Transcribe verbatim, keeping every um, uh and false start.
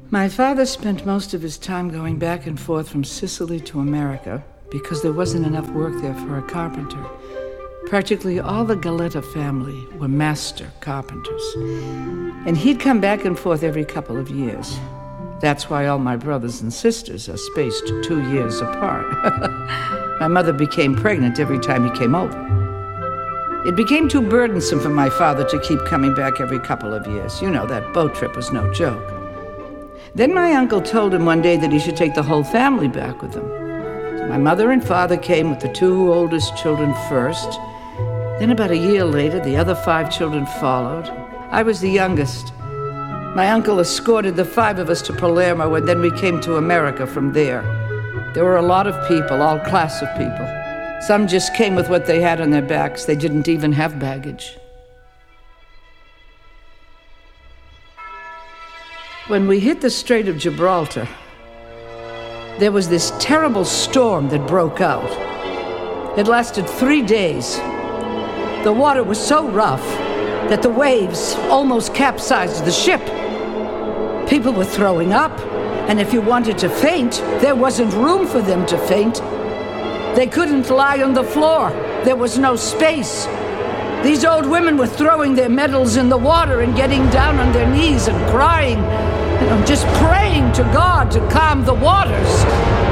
My father spent most of his time going back and forth from Sicily to America because there wasn't enough work there for a carpenter. Practically all the Galetta family were master carpenters. And he'd come back and forth every couple of years. That's why all my brothers and sisters are spaced two years apart. My mother became pregnant every time he came over. It became too burdensome for my father to keep coming back every couple of years. You know, that boat trip was no joke. Then my uncle told him one day that he should take the whole family back with him. So my mother and father came with the two oldest children first. Then about a year later, the other five children followed. I was the youngest. My uncle escorted the five of us to Palermo, and then we came to America from there. There were a lot of people, all class of people. Some just came with what they had on their backs. They didn't even have baggage. When we hit the Strait of Gibraltar, there was this terrible storm that broke out. It lasted three days. The water was so rough that the waves almost capsized the ship. People were throwing up, and if you wanted to faint, there wasn't room for them to faint. They couldn't lie on the floor. There was no space. These old women were throwing their medals in the water and getting down on their knees and crying, you know, just praying to God to calm the waters.